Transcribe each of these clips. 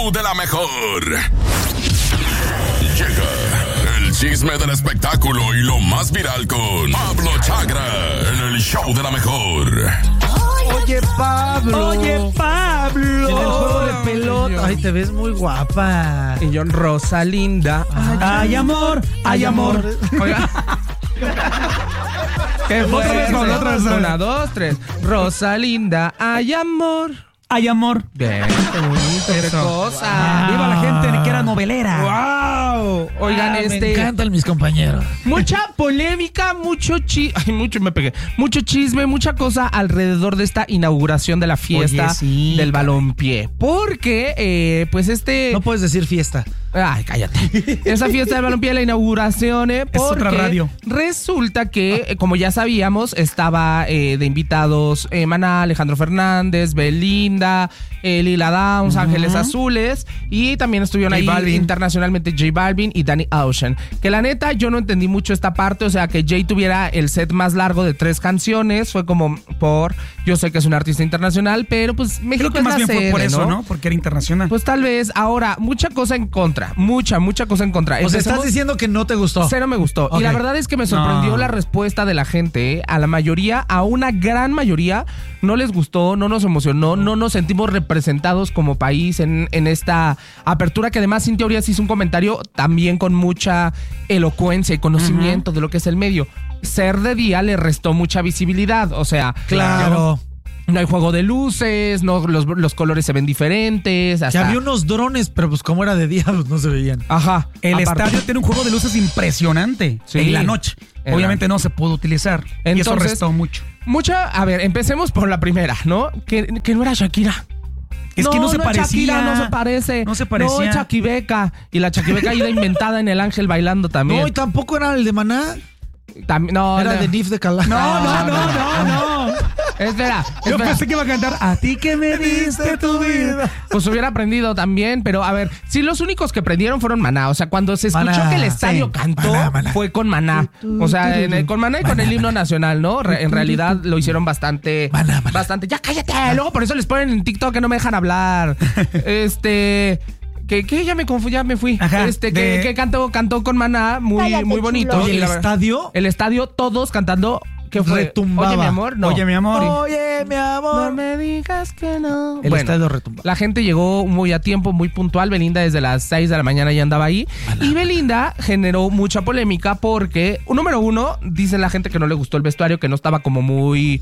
show de la mejor. Llega el chisme del espectáculo y lo más viral con Pablo Chagra en el show de la mejor. Oye, Pablo. Oye, Pablo. En el juego de pelota. Ay, te ves muy guapa. Y yo, Rosalinda. Ay, amor. Ay, amor. Oiga. ¿Qué fue? Otra vez. 1, 2, 3. Rosalinda, ay, amor. Ay, amor. Bien, qué bonito, qué cosa. Viva la gente que era novelera. ¡Wow! Oigan, Me encantan mis compañeros. mucha polémica, mucho chisme, mucha cosa alrededor de esta inauguración de la fiesta Oye, sí, del balompié. Porque, No puedes decir fiesta. Ay, cállate. Esa fiesta del balompié, la inauguración, porque otra radio. Resulta que, como ya sabíamos, estaba de invitados Maná, Alejandro Fernández, Belinda, Lila Downs, Ángeles Azules, y también estuvieron ahí internacionalmente J Balvin y Danny Ocean. Que la neta, yo no entendí mucho esta parte, o sea, que Jay tuviera el set más largo de 3 canciones, fue como yo sé que es un artista internacional, pero pues México creo que más bien fue por eso, ¿no? Porque era internacional. Pues tal vez. Ahora, mucha cosa en contra. Mucha cosa en contra. O sea, estás diciendo que no te gustó. Cero me gustó. Okay. Y la verdad es que me sorprendió la respuesta de la gente, ¿eh? A la mayoría, a una gran mayoría, no les gustó, no nos emocionó, no nos sentimos representados como país en esta apertura, que además Cintia Urias hizo un comentario también con mucha elocuencia y conocimiento de lo que es el medio. Ser de día le restó mucha visibilidad, o sea... Claro. No hay juego de luces, no, los colores se ven diferentes. Que había unos drones, pero pues como era de día, pues no se veían. Ajá. El estadio tiene un juego de luces impresionante en la noche. Obviamente no se pudo utilizar. Entonces, y eso restó mucho. A ver, empecemos por la primera, ¿no? Que no era Shakira. Es que no se parecía. Shakira, no se parece. No se parecía. No, es Chaquibeca. Y la Chaquibeca iba inventada en El Ángel bailando también. No, y tampoco era el de Maná. No, era de Nif de Calá. No. Espera. Yo pensé que iba a cantar A ti que me diste tu vida. Pues hubiera aprendido también, pero a ver, sí, los únicos que aprendieron fueron Maná. O sea, cuando se escuchó que el estadio cantó, fue con Maná. O sea, con Maná y con el himno nacional, ¿no? En realidad lo hicieron bastante. Bastante. Ya cállate. Luego por eso les ponen en TikTok que no me dejan hablar. Que ya me fui. Ajá, que cantó con Maná muy bonito. Oye, el estadio, todos cantando. ¿Qué fue? Retumbaba. Oye, mi amor, no. Oye, mi amor. Oye, mi amor. No me digas que no. El estadio retumbaba. La gente llegó muy a tiempo, muy puntual. Belinda desde las 6 de la mañana ya andaba ahí. Y Belinda generó mucha polémica porque, número uno, dice la gente que no le gustó el vestuario, que no estaba como muy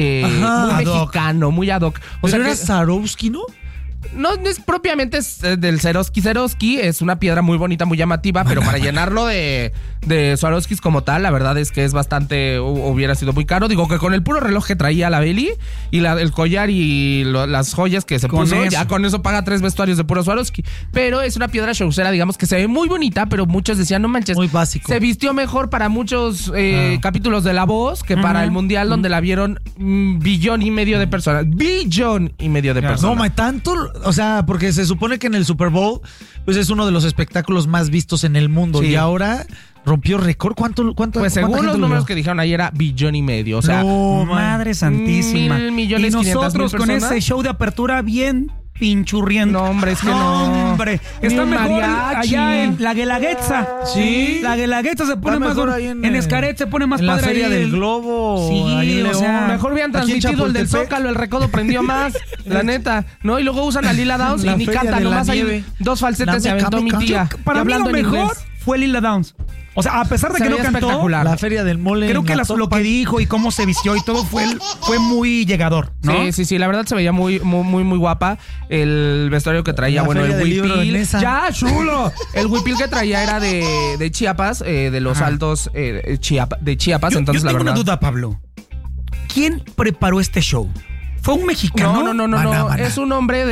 mexicano, muy ad hoc. O sea, era Swarovski, ¿no? No es propiamente del Swarovski. Swarovski es una piedra muy bonita, muy llamativa, pero para llenarlo de Swarovskis como tal, la verdad es que es bastante, hubiera sido muy caro. Digo que con el puro reloj que traía la Beli y el collar y las joyas que se puso, ya con eso paga 3 vestuarios de puro Swarovski. Pero es una piedra showcera, digamos, que se ve muy bonita, pero muchos decían, no manches, muy básico. Se vistió mejor para muchos capítulos de La Voz que para el Mundial, donde la vieron 1,5 billion de personas. 1,5 billion de personas. No, tanto. O sea, porque se supone que en el Super Bowl pues es uno de los espectáculos más vistos en el mundo. Sí. Y ahora rompió récord. ¿Cuánto? Pues según los números que dijeron ahí era 1,5 billion. O sea, no, madre santísima. 1,000,000,000 y nosotros con ese show de apertura bien pinchurriendo. No, hombre, es que no. Hombre, está mejor allá en la Guelaguetza. Sí. La Guelaguetza se pone más duro. En Escaret se pone más en padre. La Feria del Globo. Sí, o sea, mejor hubieran transmitido el del Zócalo, el Recodo prendió más, la neta, ¿no? Y luego usan a Lila Downs y ni canta, nomás hay 2 falsetes, se aventó mi tía. Para mí lo mejor fue Lila Downs. O sea, a pesar de que no cantó, la Feria del Mole. Creo que lo que dijo y cómo se vistió y todo fue muy llegador, ¿no? Sí, la verdad se veía muy guapa. El vestuario que traía, el huipil. ¡Ya, chulo! El huipil que traía era de Chiapas, de los altos de Chiapas. Entonces, yo tengo una duda, Pablo. ¿Quién preparó este show? ¿Fue un mexicano? No. Es un hombre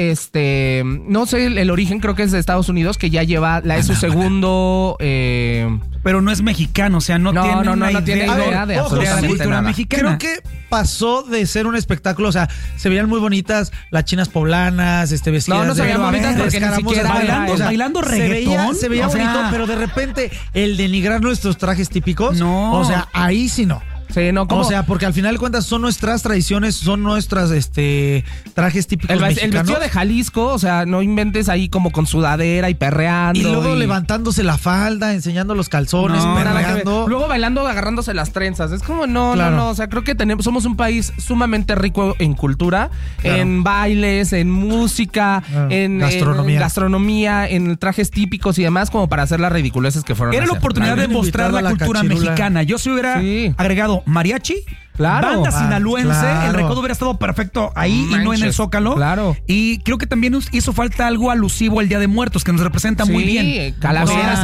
de, no sé el origen, creo que es de Estados Unidos, que ya lleva, es su segundo... Pero no es mexicano, o sea, no tiene idea de la cultura mexicana. Creo que pasó de ser un espectáculo, o sea, se veían muy bonitas las chinas poblanas, vestidas. No se veían bonitas porque ni siquiera bailando reggaetón. Se veía bonito, pero de repente el denigrar nuestros trajes típicos, o sea, ahí sí no. Sí, no, ¿cómo? O sea, porque al final de cuentas son nuestras tradiciones, son nuestras trajes típicos mexicanos. El vestido de Jalisco, o sea, no inventes ahí como con sudadera y perreando. Y luego levantándose la falda, enseñando los calzones, perreando. Luego bailando, agarrándose las trenzas. Es como, no, o sea, creo que somos un país sumamente rico en cultura, en bailes, en música, en gastronomía, en trajes típicos y demás, como para hacer las ridiculeces que fueron. Era la oportunidad de mostrar la cultura mexicana. Yo se hubiera agregado mariachi, banda sinaloense, el recodo hubiera estado perfecto ahí y no en el Zócalo. Claro. Y creo que también hizo falta algo alusivo al Día de Muertos, que nos representa muy bien. Calaveras,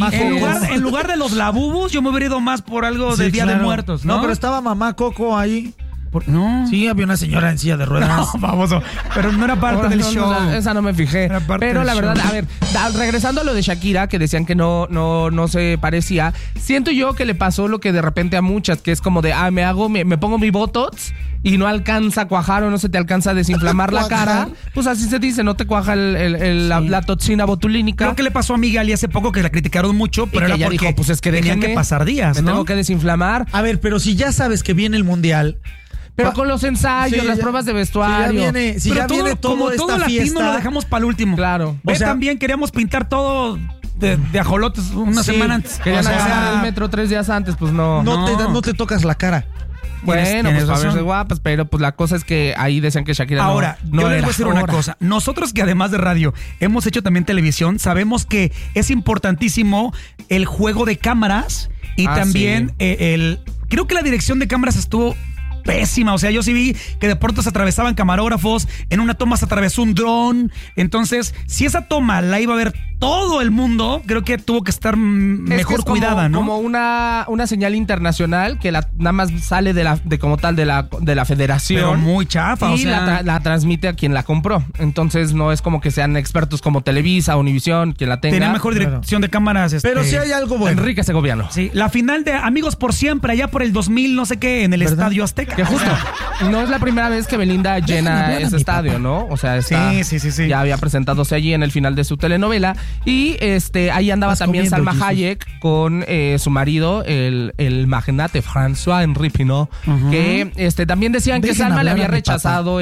en lugar de los labubus, yo me hubiera ido más por algo de Día de Muertos, ¿no? No, pero estaba Mamá Coco ahí. No. Sí, había una señora en silla de ruedas. No, baboso. Pero no era parte del show. Esa no me fijé. Pero la verdad, a ver, regresando a lo de Shakira, que decían que no se parecía, siento yo que le pasó lo que de repente a muchas, que es como de, me pongo mi Botox y no alcanza a cuajar o no se te alcanza a desinflamar la cara. Pues así se dice, no te cuaja la toxina botulínica. Creo que le pasó a Migali hace poco, que la criticaron mucho, pero era porque dijo, pues es que tenían que pasar días, me tengo que desinflamar. A ver, pero si ya sabes que viene el Mundial... Pero con los ensayos, las pruebas de vestuario. Viene todo como esta todo latino fiesta, lo dejamos para el último. Claro. También queríamos pintar todo de ajolotes una semana antes. Querían hacer el metro 3 días antes, pues no. No te tocas la cara. Bueno, pues a verse guapas, pero pues la cosa es que ahí decían que Shakira Ahora, yo les voy a decir una cosa. Nosotros que además de radio hemos hecho también televisión, sabemos que es importantísimo el juego de cámaras y también creo que la dirección de cámaras estuvo pésima, o sea, yo sí vi que de pronto se atravesaban camarógrafos, en una toma se atravesó un dron, entonces, si esa toma la iba a ver todo el mundo, creo que tuvo que estar mejor cuidada, ¿no? Como una señal internacional que nada más sale de la federación. Pero muy chafa, y o sea, la transmite a quien la compró. Entonces no es como que sean expertos como Televisa, Univisión, quien la tenga. Tenía mejor dirección de cámaras. Pero sí hay algo bueno. Enrique Segoviano. Sí, la final de Amigos por Siempre, allá por el 2000, no sé qué, en el Estadio Azteca. Que justo, no es la primera vez que Belinda llena ese estadio, ¿no? O sea, sí. Ya había presentándose allí en el final de su telenovela. Y ahí andaba también Salma Hayek con su marido, el magnate François-Henri Pinault, que también decían que Salma le había rechazado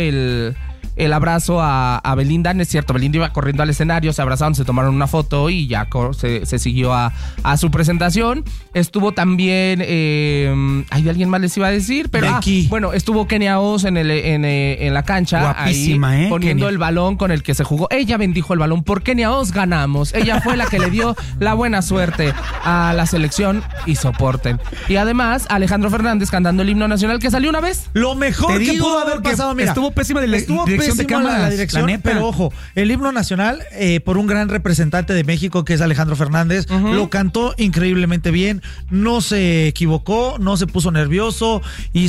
el abrazo a Belinda. No es cierto, Belinda iba corriendo al escenario, se abrazaron, se tomaron una foto y ya se siguió a su presentación. Estuvo también hay alguien más les iba a decir, pero bueno, estuvo Kenia Oz en la cancha. Guapísima, ahí, poniendo Kenia. El balón con el que se jugó. Ella bendijo el balón. Por Kenia Oz ganamos. Ella fue la que le dio la buena suerte a la selección y soporten. Y además Alejandro Fernández cantando el himno nacional, que salió una vez. Lo mejor que pudo haber pasado, mira, estuvo pésima dirección de cámaras, la dirección, pero ojo, el himno nacional por un gran representante de México que es Alejandro Fernández, lo cantó increíblemente bien, no se equivocó, no se puso nervioso,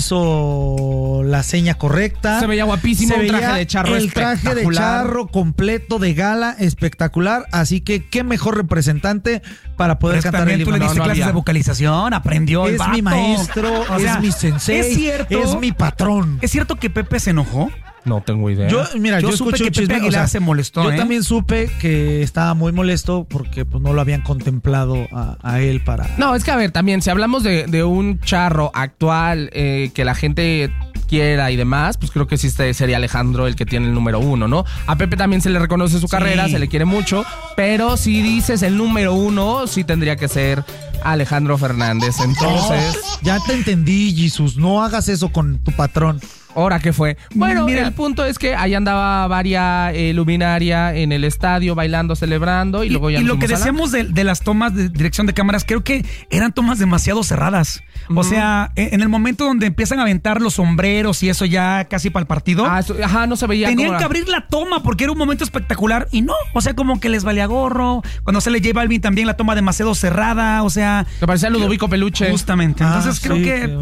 hizo la seña correcta. Se veía guapísimo, un traje de charro el traje de charro completo de gala, espectacular, así que qué mejor representante para poder cantar el himno. Tú le diste clases de vocalización, aprendió el Es vato. mi maestro, es mi sensei, es mi patrón. ¿Es cierto que Pepe se enojó? No tengo idea. Yo supe escuché que Pepe Aguilar se molestó. Yo también supe que estaba muy molesto porque pues no lo habían contemplado a él para... No, es que a ver, también si hablamos de un charro actual que la gente quiera y demás, pues creo que sí sería Alejandro el que tiene el número 1, ¿no? A Pepe también se le reconoce su carrera, se le quiere mucho, pero si dices el número 1, sí tendría que ser Alejandro Fernández. Entonces... Ya te entendí, Jesús, no hagas eso con tu patrón. ¿Ahora qué fue? Bueno, mira, el punto es que ahí andaba varia luminaria en el estadio, bailando, celebrando, y luego ya... Y lo que decíamos de las tomas de dirección de cámaras, creo que eran tomas demasiado cerradas. O sea, en el momento donde empiezan a aventar los sombreros y eso ya casi para el partido... no se veía. Tenían que abrir la toma porque era un momento espectacular y no, o sea, como que les valía gorro. Cuando sale J Balvin también la toma demasiado cerrada, o sea... Te parecía Ludovico Peluche. Justamente, entonces creo que...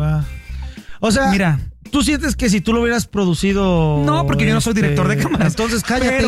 O sea... Mira... ¿Tú sientes que si tú lo hubieras producido...? No, porque yo no soy director de cámaras. Entonces cállate.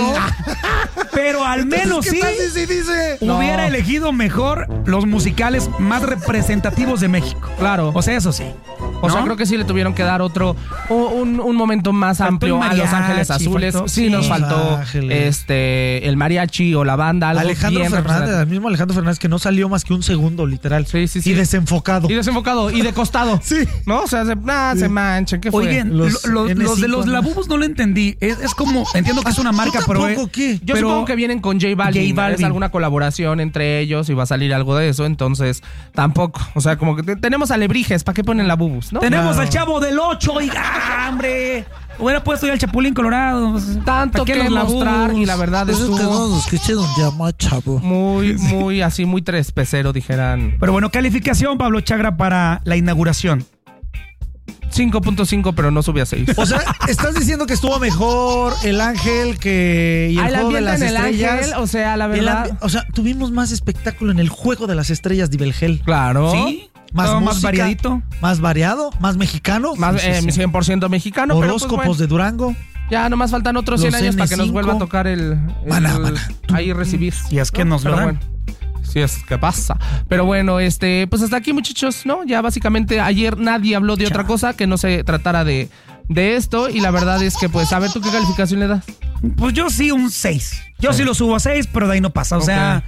Pero al menos sí hubiera elegido mejor los musicales más representativos de México. Claro. O sea, eso sí. O sea, creo que sí le tuvieron que dar un momento más amplio a Los Ángeles Azules. Sí, nos faltó el mariachi o la banda. Algo Alejandro Fernández, el mismo Alejandro Fernández, que no salió más que un segundo, literal. Sí. Y desenfocado. Y de costado. Sí. ¿No? O sea, se manchan. ¿Qué fue? Oigan, los de los Labubus no lo entendí. Es como, entiendo que es una marca, pero... Yo supongo que vienen con J Balvin. Es alguna colaboración entre ellos y va a salir algo de eso, entonces tampoco. O sea, como que tenemos alebrijes, ¿para qué ponen Labubus? ¿No? Tenemos al Chavo del 8, oiga, hombre. Hubiera puesto ya el Chapulín Colorado. Tanto que mostrar y la verdad es que nos llama Chavo. Muy así, muy trespecero, dijeran. Pero bueno, calificación, Pablo Chagra, para la inauguración. 5.5, pero no subí a 6. O sea, estás diciendo que estuvo mejor el Ángel y el Juego de las Estrellas. Ángel, o sea, la verdad. O sea, tuvimos más espectáculo en el Juego de las Estrellas de Ibelgel. Claro. Sí. Más música, más variadito. Más variado, más mexicano. Más 100% mexicano. Horóscopos pero pues, de Durango. Ya nomás faltan otros 100 años para que nos vuelva a tocar ahí recibir. Y es que nos lo dan. Bueno. Sí, es que pasa. Pero bueno, pues hasta aquí, muchachos, ¿no? Ya básicamente ayer nadie habló de otra cosa que no se tratara de esto. Y la verdad es que, pues, a ver, ¿tú qué calificación le das? Pues yo sí, un 6. Yo sí lo subo a 6, pero de ahí no pasa. O sea...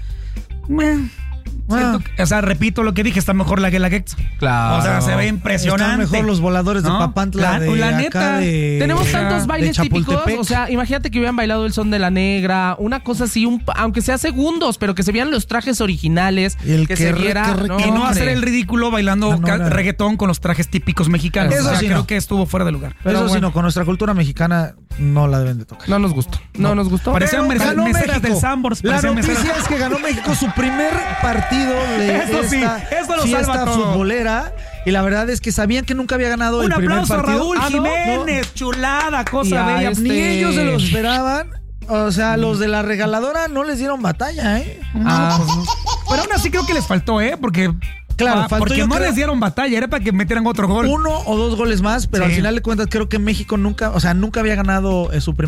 o sea, repito lo que dije, está mejor la Guelaguetza. Claro. O sea, se ve impresionante. Están mejor los voladores de Papantla. La neta. Tenemos tantos bailes típicos. O sea, imagínate que hubieran bailado el son de la negra. Una cosa así, aunque sea segundos, pero que se vieran los trajes originales. Que se viera. Y no hacer el ridículo bailando reggaetón con los trajes típicos mexicanos. Eso sí, creo que estuvo fuera de lugar. Pero eso sí, no, con nuestra cultura mexicana no la deben de tocar. No nos gustó. No nos gustó. Parecían meseras del Sambors. La noticia es que ganó México su primer partido de esta fiesta futbolera. Y la verdad es que sabían que nunca había ganado el primer partido. Un aplauso a Raúl Jiménez, chulada, cosa bella. Ni ellos se lo esperaban. O sea, los de la regaladora no les dieron batalla, ¿eh? Pero aún así creo que les faltó, Porque... Claro, porque no les dieron batalla, era para que metieran otro gol. 1 o 2 goles más, pero al final de cuentas creo que México nunca había ganado su primer